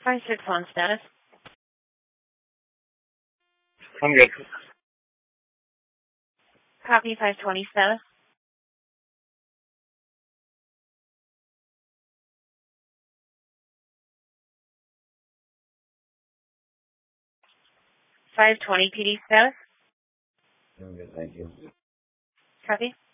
5-6 on status. I'm good. Copy 520 status. $520 PD status. I'm good, thank you. Copy.